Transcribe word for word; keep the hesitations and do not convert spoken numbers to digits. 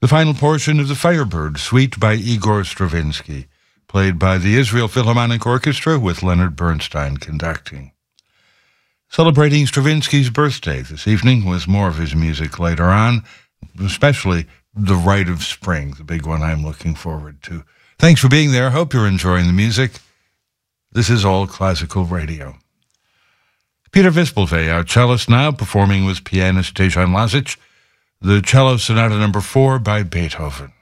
The final portion of the Firebird Suite by Igor Stravinsky, played by the Israel Philharmonic Orchestra with Leonard Bernstein conducting. Celebrating Stravinsky's birthday this evening with more of his music later on, especially The Rite of Spring, the big one I'm looking forward to. Thanks for being there. Hope you're enjoying the music. This is All Classical Radio. Peter Vispalvey, our cellist now, performing with pianist Dejan Lazic, the Cello Sonata number four by Beethoven.